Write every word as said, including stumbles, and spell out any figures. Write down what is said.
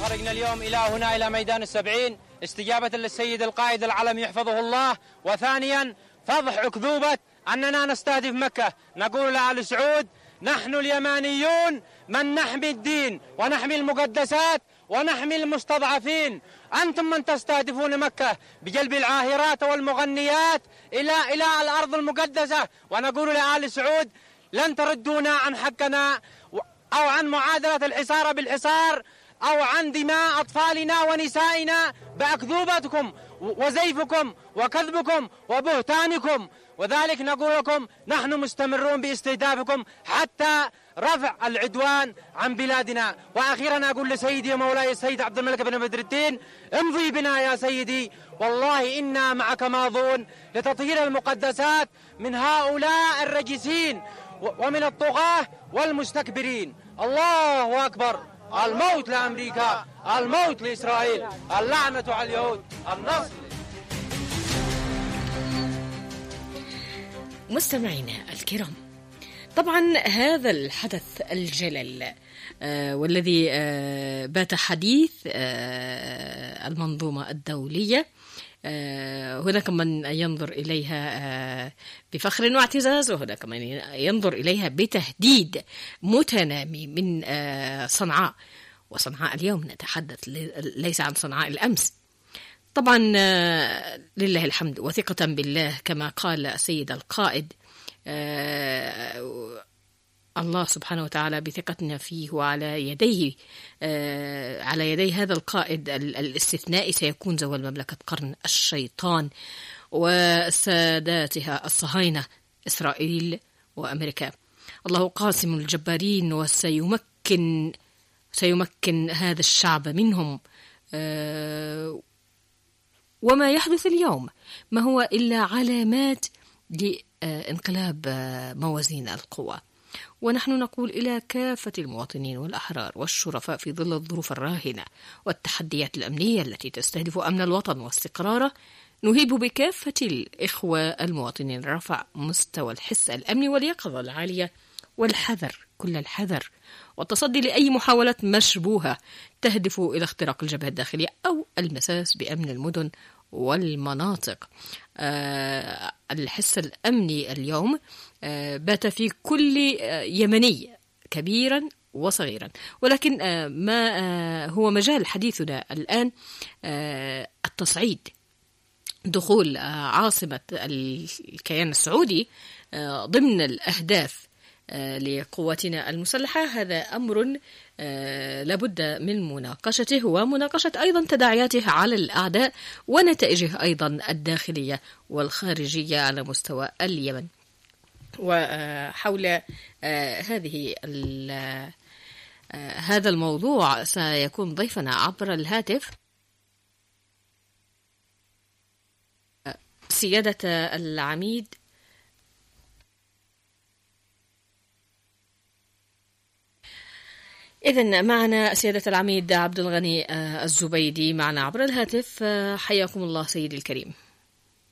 خرجنا اليوم إلى هنا إلى ميدان السبعين استجابة للسيد القائد العلم يحفظه الله، وثانيا فضح أكذوبة أننا نستهدف مكة. نقول لآل سعود نحن اليمانيون من نحمي الدين ونحمي المقدسات ونحمي المستضعفين. أنتم من تستهدفون مكة بجلب العاهرات والمغنيات إلى إلى الأرض المقدسة. ونقول لآل سعود لن تردونا عن حقنا أو عن معادلة الحصار بالحصار أو عن دماء أطفالنا ونسائنا بأكذوبتكم وزيفكم وكذبكم وبهتانكم. وذلك نقول لكم نحن مستمرون باستهدافكم حتى رفع العدوان عن بلادنا. وأخيرا أقول لسيدي ومولاي السيد عبد الملك بن بدر الدين امضي بنا يا سيدي، والله إنا معك ماضون لتطهير المقدسات من هؤلاء الرجسين ومن الطغاة والمستكبرين. الله أكبر. الموت لأمريكا، الموت لإسرائيل، اللعنة على اليهود، النصر. مستمعينا الكرام، طبعا هذا الحدث الجلل آه والذي آه بات حديث آه المنظومة الدولية، آه هناك من ينظر إليها آه بفخر واعتزاز، وهناك من ينظر إليها بتهديد متنامي من آه صنعاء. وصنعاء اليوم نتحدث ليس عن صنعاء الأمس. طبعا آه لله الحمد وثقة بالله كما قال السيد القائد، آه الله سبحانه وتعالى بثقتنا فيه وعلى يديه آه على يدي هذا القائد الاستثنائي سيكون زوال مملكة قرن الشيطان وساداتها الصهاينة إسرائيل وأمريكا. الله قاسم الجبارين وسيمكن سيمكن هذا الشعب منهم. آه وما يحدث اليوم ما هو إلا علامات لانقلاب موازين القوى. ونحن نقول إلى كافة المواطنين والأحرار والشرفاء في ظل الظروف الراهنة والتحديات الأمنية التي تستهدف أمن الوطن واستقراره، نهيب بكافة الإخوة المواطنين رفع مستوى الحس الأمني واليقظة العالية والحذر كل الحذر والتصدي لأي محاولات مشبوهة تهدف إلى اختراق الجبهة الداخلية أو المساس بأمن المدن والمناطق. آه الحس الأمني اليوم آه بات في كل آه يمني كبيرا وصغيرا، ولكن آه ما آه هو مجال حديثنا الآن آه التصعيد. دخول آه عاصمة الكيان السعودي آه ضمن الأهداف لقواتنا المسلحة، هذا أمر لابد من مناقشته ومناقشة أيضا تداعياته على الأعداء ونتائجه أيضا الداخلية والخارجية على مستوى اليمن. وحول هذه هذا الموضوع سيكون ضيفنا عبر الهاتف سيادة العميد إذن معنا سيادة العميد عبد الغني الزبيدي معنا عبر الهاتف. حياكم الله سيدي الكريم.